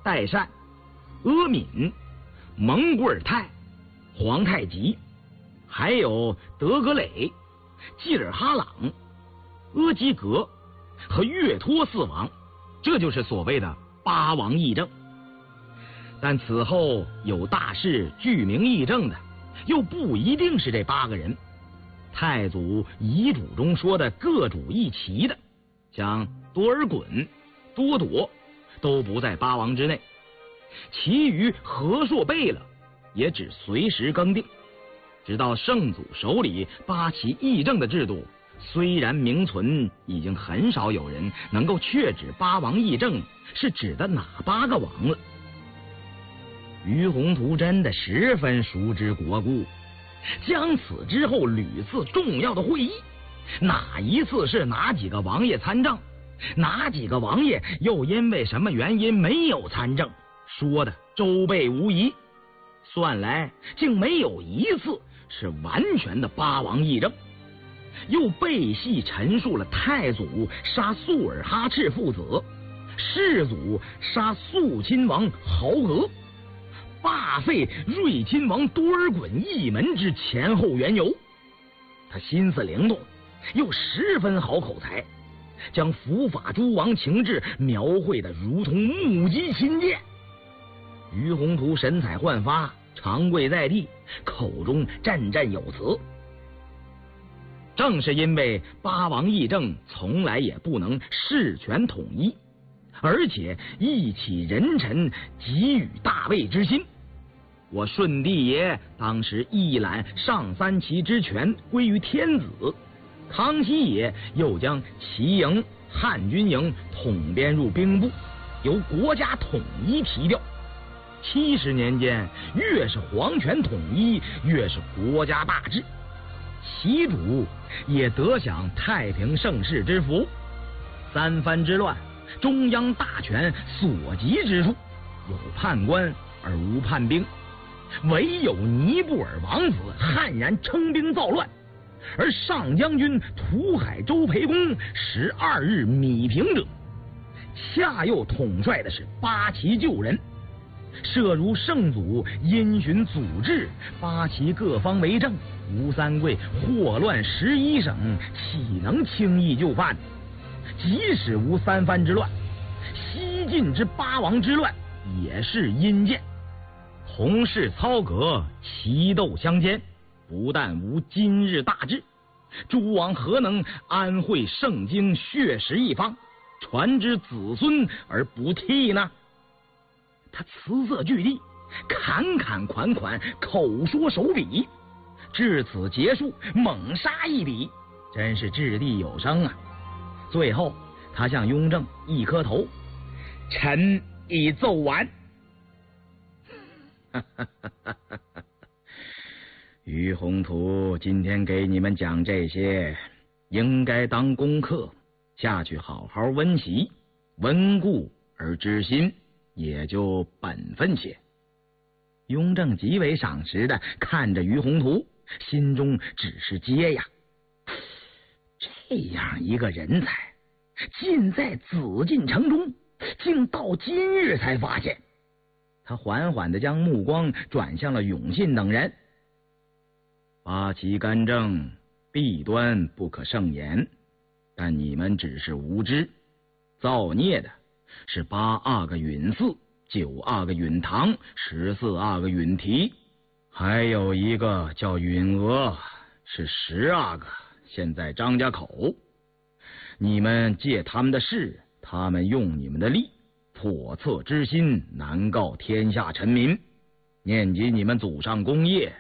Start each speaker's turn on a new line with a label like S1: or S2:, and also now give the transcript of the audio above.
S1: 代善、阿敏、蒙古尔泰、皇太极，还有德格磊、济尔哈朗、阿基格和岳托四王，这就是所谓的八王议政。但此后有大事具名议政的，又不一定是这8个人。太祖遗嘱中说的各主一旗的，像多尔衮、多铎都不在八王之内，其余和硕贝勒也只随时更定。直到圣祖手里八旗议政的制度虽然名存，已经很少有人能够确指八王议政是指的哪8个王了。于宏图真的十分熟知国故，将此之后屡次重要的会议，哪一次是哪几个王爷参政，哪几个王爷又因为什么原因没有参政，说的周备无疑。算来竟没有一次是完全的八王议政。又背细陈述了太祖杀肃尔哈赤父子，世祖杀肃亲王豪额，罢废睿亲王多尔衮一门之前后缘由。他心思灵动，又十分好口才，将伏法诸王情志描绘得如同目击亲见。于宏图神采焕发，长跪在地，口中振振有词。正是因为八王议政从来也不能事权统一，而且一起人臣给予大位之心，我顺帝爷当时一揽上3旗之权归于天子，康熙爷又将骑营、汉军营统编入兵部，由国家统一提调。70年间，越是皇权统一，越是国家大治，其主也得享太平盛世之福。三藩之乱，中央大权所及之处，有判官而无判兵，唯有尼布尔王子悍然称兵造乱，而上将军土海周培公12日米平者，恰又统帅的是八旗旧人。设如圣祖因循祖制，八旗各方为政，吴三桂祸乱11省，岂能轻易就范？即使无三藩之乱，西晋之八王之乱也是阴间。洪氏操革，旗斗相间，不但无今日大治，诸王何能安会圣经血食一方，传之子孙而不替呢？他词色俱厉，侃侃款款，口说手笔，至此结束，猛杀一笔，真是掷地有声啊！最后他向雍正一磕头，臣已奏完。于宏图今天给你们讲这些，应该当功课，下去好好温习，温故而知新，也就本分些。雍正极为赏识的看着于宏图，心中只是嗟呀，这样一个人才，尽在紫禁城中，竟到今日才发现。他缓缓地将目光转向了永信等人。八旗干政，弊端不可胜言，但你们只是无知，造孽的是8阿哥允嗣、9阿哥允堂、14阿哥允提，还有一个叫允娥，是10阿哥，现在张家口。你们借他们的势，他们用你们的力，叵测之心难告天下臣民。念及你们祖上功业，